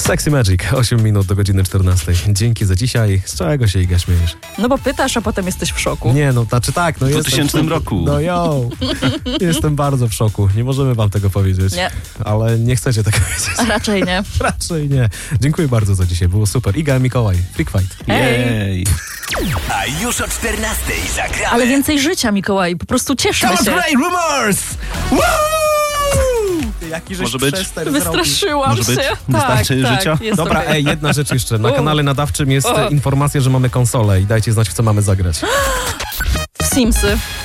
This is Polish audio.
Sexy Magic, 8 minut do godziny 14. Dzięki za dzisiaj. Z czego się, Iga, śmiejesz? No bo pytasz, a potem jesteś w szoku. Nie, no znaczy tak. No W 2000 roku. No jestem bardzo w szoku. Nie możemy wam tego powiedzieć. Nie. Ale nie chcecie tego wiedzieć. A raczej nie. Raczej nie. Dziękuję bardzo za dzisiaj. Było super. Iga, Mikołaj. Freak Fight. Jej. A już o 14 zagramy. Ale więcej życia, Mikołaj. Po prostu cieszmy Come on, się. Grey Rumors! Woo! Jaki Może być? Wystraszyłam Może być? się. Wystarczy tak, życia? Jest Dobra, okej. jedna rzecz jeszcze. Na O. kanale nadawczym jest O. informacja, że mamy konsolę i dajcie znać, w co mamy zagrać. W Simsy.